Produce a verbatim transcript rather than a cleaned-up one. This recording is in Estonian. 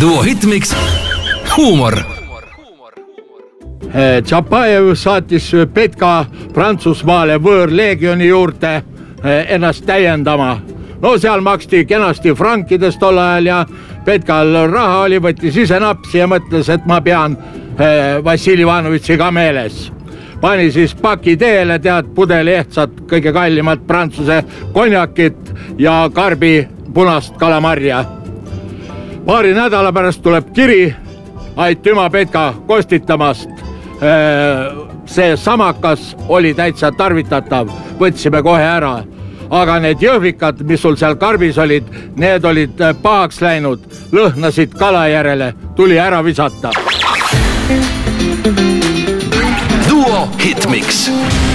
Duo Hitmix huumor. Tšapajev saatis Petka Prantsusmaale võõrleegioni juurde ennast täiendama. No seal maksti kenasti frankides tol ajal ja Petkal raha oli, võttis ise napsi ja mõtles, et ma pean Vassili Ivanovitši ka meeles. Pani siis paki teele, tead, pudeli ehtsat, kõige kallimat prantsuse konjakit ja karbi punast kalamarja. Paari nädala pärast tuleb kiri, aitüma Petka kostitamast. See samakas oli täitsa tarvitatav, võtsime kohe ära. Aga need jõhvikad, mis sul seal karbis olid, need olid pahaks läinud, lõhnasid kala järele, tuli ära visata. Duo Hitmix.